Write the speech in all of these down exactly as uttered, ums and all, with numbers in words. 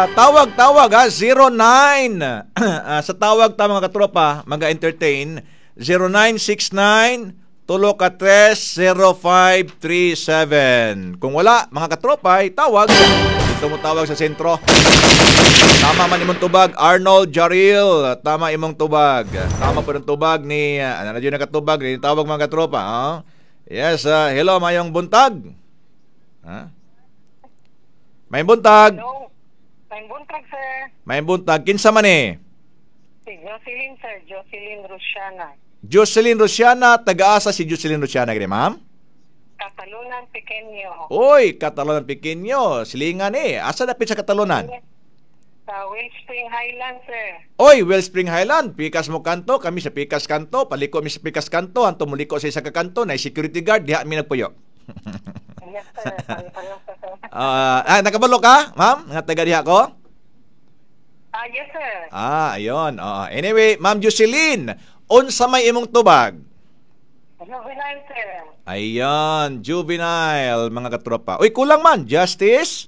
Uh, tawag, tawag ha, zero nine. uh, sa tawag ta mga katropa, mag-entertain, zero nine six nine tulo ka tres zero five three seven. Kung wala, mga katropa, ay tawag. Dito mo tawag sa sentro. Tama man imong tubag, Arnold Jaril. Tama imong tubag. Tama po ng tubag ni, uh, ano na yun nakatubag, ni tawag mga katropa. Huh? Yes, uh, hello, mayong buntag. Huh? May buntag. Hello. May buntag, sir. May buntag. Kinsa man eh? Si Jocelyn, sir. Jocelyn Rosiana. Jocelyn Rosiana, taga-asa si Jocelyn Rosiana, gani ma'am? Katalunan, Pequeño. Oy, Katalunan Pequeño. Silingan eh. Asa dapit sa Katalunan? Sa Wellspring Highland, sir. Oy, Wellspring Highland. Pikas mo kanto, kami sa Pikas kanto. Paliko mi sa Pikas kanto. Anto muliko sa isa ka kanto. Na security guard, diha mi nagpuyo. Yes, sir. uh, ah, nakabalo ka, ma'am? Nga taga diha ko? Ah, yes, sir. Ah, ayun. Uh, anyway, ma'am Jocelyn, unsa may imong tubag? Juvenile, sir. Ayan, juvenile, mga katropa. Uy, kulang man. Justice?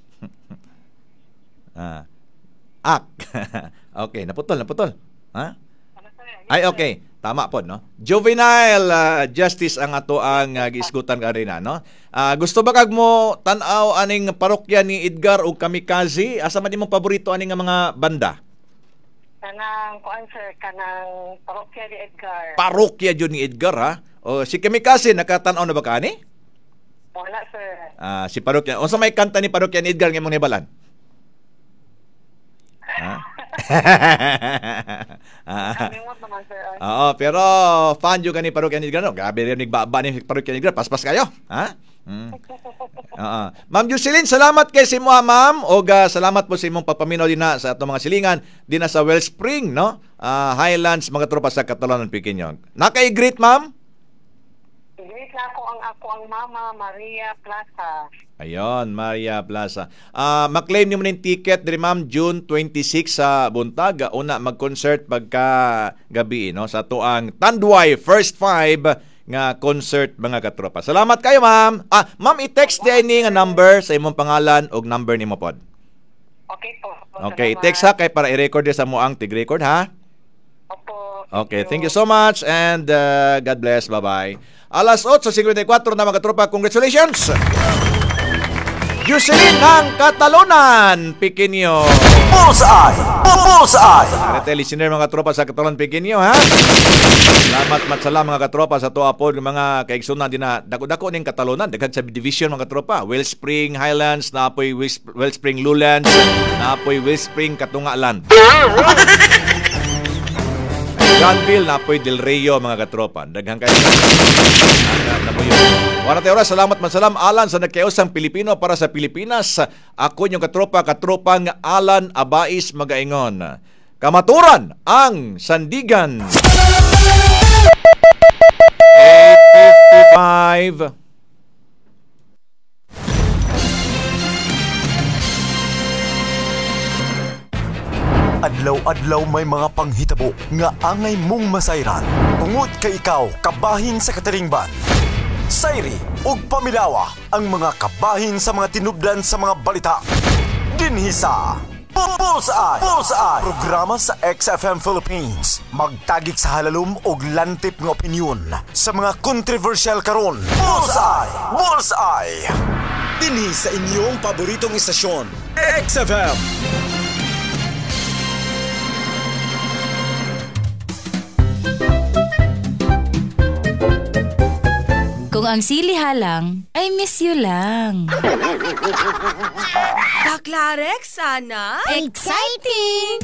ah. Ak. Okay, naputol, naputol. Ha? Ano, sir? Yes, Ay, okay. Tama po, no? Juvenile uh, justice ang ato ang uh, giisgutan ka rin, no? Uh, gusto ba kag mo tan-aw aning parokya ni Edgar o Kamikaze? Asa man imong paborito aning nga mga banda? Kanang, kuan, sir, kanang parokya ni Edgar. Parokya jud ni Edgar, ha? O si Kamikaze, nakatan-aw na ba ka ani? Wala, sir. Ah, si parokya. Unsa may kanta ni parokya ni Edgar nga imong nibalan? Ha? Kalimot naman, sir. Oo, pero fan jud ka ni parokya ni Edgar, no? Grabe rin nagbaba ni parokya ni Edgar. Paspas kayo, ha? Hmm. Oo. Ma'am Jocelyn, salamat kay si mo, ma'am. O uh, salamat po sa imong papaminaw din na sa atong mga silingan din na sa Wellspring, no? Uh, Highlands, mga tropa sa Katalunan Pequeño. Naka-greet, ma'am? Greet na ako ang ako ang mama, Maria Plaza. Ayun, Maria Plaza. Uh, maklaim niyo mo ng ticket diri ma'am June twenty-six sa Buntag. Una mag-concert pagka gabi, no? Sa tuang Tanduay First Five nga concert, mga katropa. Salamat kayo, ma'am. Ah, ma'am, i-text din ni nga number sa imong pangalan o number nimo pod. Okay po. Okay, i-text ha kay para i-record sa mo ang tig-record, ha? Opo. Okay, thank you so much and uh, God bless. Bye-bye. Alas eight fifty-four na, mga katropa. Congratulations! Jocelyn ng Katalunan Pequeño. Bullseye! Bullseye! Karete listener, mga tropa sa Katalunan Pequeño, ha? Salamat matsalam, mga katropa, sa tuwa po ng mga kaigsunan din na dako-dako ning Katalunan, daghang subdivision, mga katropa. Wellspring Highlands, naapoy Wellspring Lowlands, naapoy Wellspring Katungaland. Granville, naapoy Del Rio, mga katropa. Daghang kayo. Warate oras, salamat matsalam Alan sa nagkausang Pilipino para sa Pilipinas. Ako yung katropa, katropang Alan Abais Magaingon. Kamaturan ang Sandigan. eight fifty-five. Adlaw-adlaw may mga panghitabo nga angay mong masayran. Tungod kay ikaw, kabahin sa kataringban. Sayri ug pamilawa ang mga kabahin sa mga tinubdan sa mga balita. Dinhi sa Bullseye! Bullseye! Programa sa X F M Philippines. Magtagik sa halalom ug lantip nga opinyon sa mga controversial karon. Bullseye! Bullseye! Dinhi sa inyong paboritong istasyon, X F M. Kung ang sili halang, ay miss you lang. Baklarek, sana? Exciting!